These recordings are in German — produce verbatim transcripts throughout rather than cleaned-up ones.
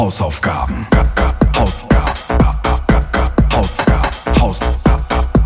Hausaufgaben. Hausaufgaben. Hausaufgaben.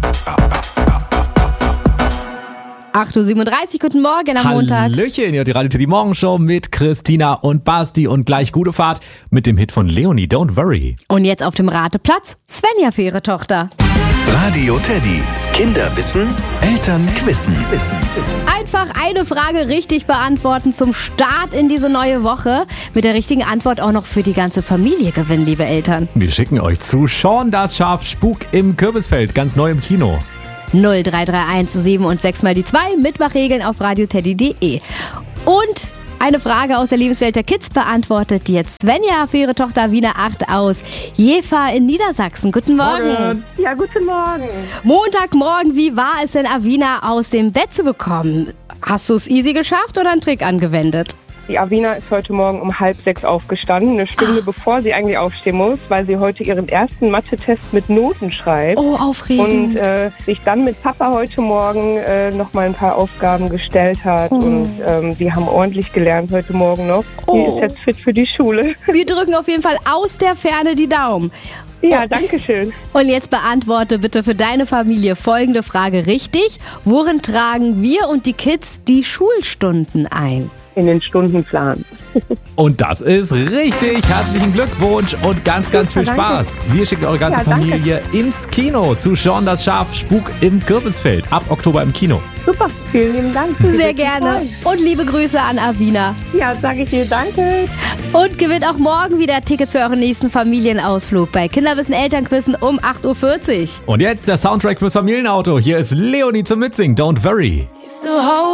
acht Uhr siebenunddreißig, guten Morgen am Montag. Hallöchen, ihr hört die Radio Teddy Morgenshow mit Christina und Basti und gleich gute Fahrt mit dem Hit von Leonie, Don't Worry. Und jetzt auf dem Rateplatz Svenja für ihre Tochter. Radio Teddy. Kinder wissen, Eltern quissen. Einfach eine Frage richtig beantworten zum Start in diese neue Woche. Mit der richtigen Antwort auch noch für die ganze Familie gewinnen, liebe Eltern. Wir schicken euch zu Sean das Schaf Spuk im Kürbisfeld, ganz neu im Kino. null drei drei eins sieben und sechs mal die zwei, Mitmachregeln auf radioteddy punkt de. Und eine Frage aus der Lebenswelt der Kids beantwortet jetzt Svenja für ihre Tochter Wiener acht aus Jever in Niedersachsen. Guten Morgen. Morgen. Ja, guten Morgen. Montagmorgen, wie war es denn, Avina aus dem Bett zu bekommen? Hast du es easy geschafft oder einen Trick angewendet? Die Avina ist heute Morgen um halb sechs aufgestanden, eine Stunde Ach. bevor sie eigentlich aufstehen muss, weil sie heute ihren ersten Mathe-Test mit Noten schreibt. Oh, aufregend. Und äh, sich dann mit Papa heute Morgen äh, noch mal ein paar Aufgaben gestellt hat. Oh. Und ähm, sie haben ordentlich gelernt heute Morgen noch. Die Oh. ist jetzt fit für die Schule. Wir drücken auf jeden Fall aus der Ferne die Daumen. Ja, danke schön. Und jetzt beantworte bitte für deine Familie folgende Frage richtig. Worin tragen wir und die Kids die Schulstunden ein? In den Stundenplan. Und das ist richtig. Herzlichen Glückwunsch und ganz, ganz viel Super, danke. Spaß. Wir schicken eure ganze Ja, danke. Familie ins Kino zu Sean das Schaf Spuk im Kürbisfeld. Ab Oktober im Kino. Super, vielen lieben Dank. Sehr gerne. Und liebe Grüße an Avina. Ja, sage ich dir danke. Und gewinnt auch morgen wieder Tickets für euren nächsten Familienausflug bei Kinderwissen Elternquissen um acht Uhr vierzig. Und jetzt der Soundtrack fürs Familienauto. Hier ist Leonie zum Mitsingen, Don't Worry.